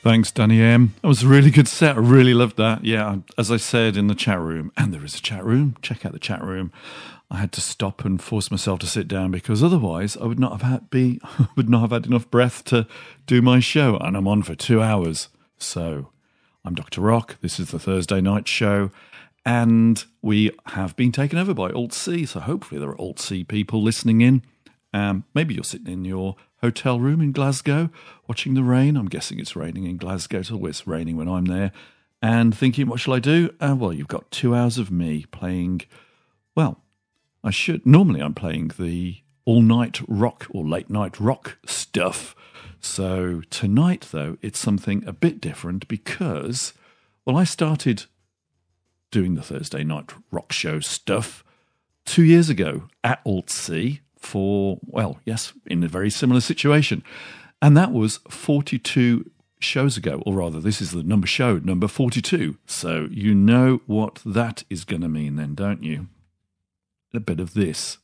Thanks, Danny M. That was a really good set. I really loved that. Yeah, as I said in the chat room, and there is a chat room, check out the chat room. I had to stop and force myself to sit down because otherwise I would not have had enough breath to do my show, and I'm on for 2 hours. So I'm Dr. Rock. This is the Thursday night show, and we have been taken over by Alt C. So hopefully there are Alt C people listening in. Maybe you're sitting in your hotel room in Glasgow watching the rain. I'm guessing it's raining in Glasgow, so it's raining when I'm there, and thinking, what shall I do? Well, you've got 2 hours of me playing, well, normally I'm playing the all-night rock or late-night rock stuff. So tonight, though, it's something a bit different because, well, I started doing the Thursday night rock show stuff 2 years ago at Alt C for, well, yes, in a very similar situation. And that was 42 shows ago, or rather, this is the number 42. So you know what that is going to mean then, don't you? A bit of this.